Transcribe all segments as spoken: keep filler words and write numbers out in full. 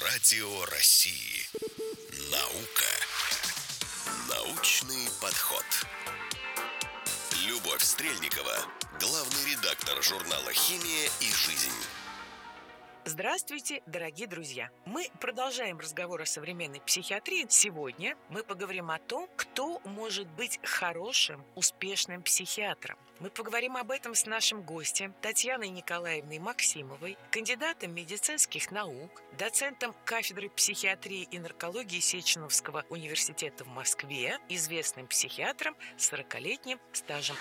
Радио России. Наука. Научный подход. Любовь Стрельникова, главный редактор журнала «Химия и жизнь». Здравствуйте, дорогие друзья! Мы продолжаем разговор о современной психиатрии. Сегодня мы поговорим о том, кто может быть хорошим, успешным психиатром. Мы поговорим об этом с нашим гостем Татьяной Николаевной Максимовой, кандидатом медицинских наук, доцентом кафедры психиатрии и наркологии Сеченовского университета в Москве, известным психиатром с сорокалетним стажем.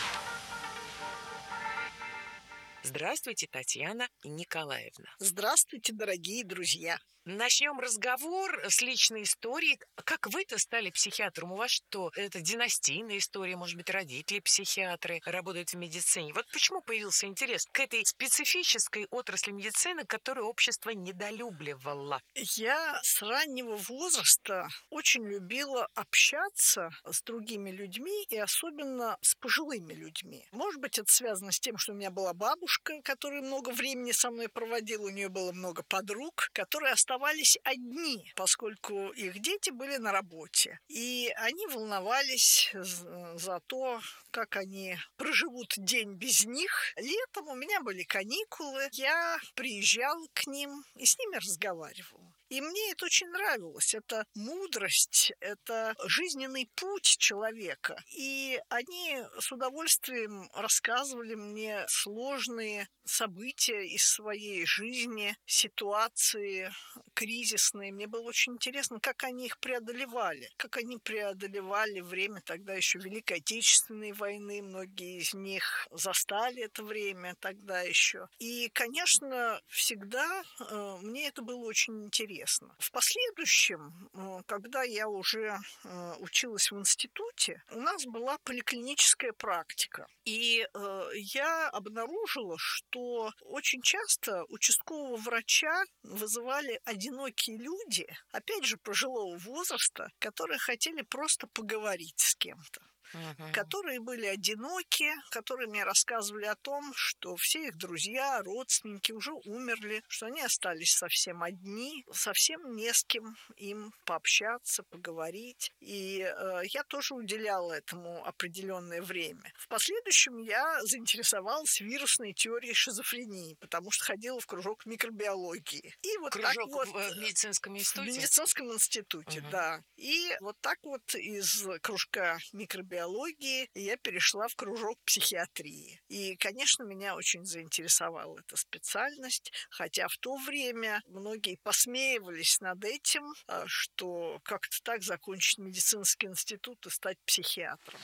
Здравствуйте, Татьяна Николаевна. Здравствуйте, дорогие друзья. Начнем разговор с личной истории. Как вы-то стали психиатром? У вас что, это династийная история? Может быть, родители психиатры, работают в медицине? Вот почему появился интерес к этой специфической отрасли медицины, которую общество недолюбливало? Я с раннего возраста очень любила общаться с другими людьми и особенно с пожилыми людьми. Может быть, это связано с тем, что у меня была бабушка, которая много времени со мной проводила, у нее было много подруг, которые оставались одни, поскольку их дети были на работе. И они волновались за то, как они проживут день без них. Летом у меня были каникулы, я приезжал к ним и с ними разговаривал. И мне это очень нравилось. Это мудрость, это жизненный путь человека. И они с удовольствием рассказывали мне сложные события из своей жизни, ситуации кризисные. Мне было очень интересно, как они их преодолевали. Как они преодолевали время тогда еще Великой Отечественной войны. Многие из них застали это время тогда еще. И, конечно, всегда э, мне это было очень интересно. В последующем, когда я уже училась в институте, у нас была поликлиническая практика. И э, я обнаружила, что очень часто участкового врача вызывали одинокие люди, опять же, пожилого возраста, которые хотели просто поговорить с кем-то. Uh-huh. Которые были одиноки, которые мне рассказывали о том, что все их друзья, родственники уже умерли, что они остались совсем одни, совсем не с кем им пообщаться, поговорить. И э, я тоже уделяла этому определенное время. В последующем я заинтересовалась вирусной теорией шизофрении, потому что ходила в кружок микробиологии. И вот кружок так вот, в медицинском институте? В медицинском институте, uh-huh. да. И вот так вот из кружка микробиологии я перешла в кружок психиатрии. И, конечно, меня очень заинтересовала эта специальность, хотя в то время многие посмеивались над этим, что как-то так закончить медицинский институт и стать психиатром.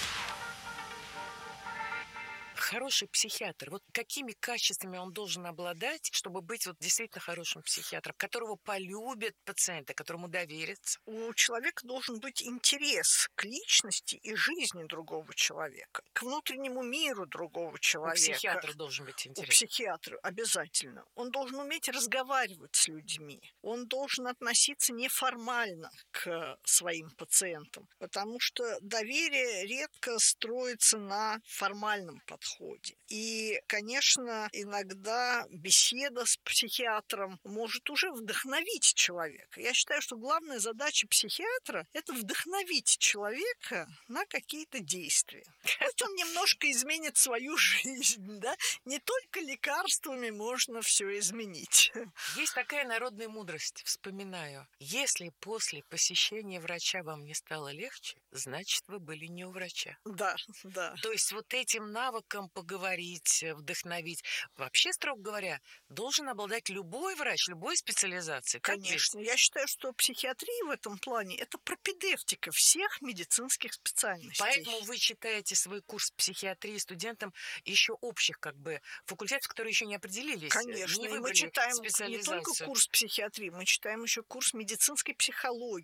Хороший психиатр, вот какими качествами он должен обладать, чтобы быть вот действительно хорошим психиатром, которого полюбят пациенты, которому доверятся? У человека должен быть интерес к личности и жизни другого человека, к внутреннему миру другого человека. У психиатра должен быть интерес. У психиатра обязательно. Он должен уметь разговаривать с людьми. Он должен относиться неформально к своим пациентам, потому что доверие редко строится на формальном подходе. И, конечно, иногда беседа с психиатром может уже вдохновить человека. Я считаю, что главная задача психиатра – это вдохновить человека на какие-то действия. Пусть он немножко изменит свою жизнь, да? Не только лекарствами можно все изменить. Есть такая народная мудрость, вспоминаю. Если после посещения врача вам не стало легче, значит, вы были не у врача. Да, да. То есть вот этим навыком поговорить, вдохновить, вообще, строго говоря, должен обладать любой врач, любой специализации. Как Конечно. здесь? Я считаю, что психиатрия в этом плане – это пропедевтика всех медицинских специальностей. Поэтому вы читаете свой курс психиатрии студентам еще общих как бы факультетов, которые еще не определились. Конечно. Не и мы читаем не только курс психиатрии, мы читаем еще курс медицинской психологии.